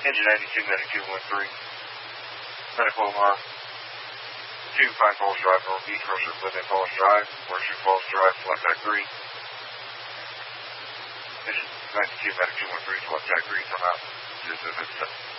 Engine 92, Medic 213. Medical OMR. 2, Pine Falls Drive, Northeast, Mercer, Living Falls Drive, Mercer Falls Drive, Flight Pack 3. Engine 92, Medic 213, Flight Pack 3, come out.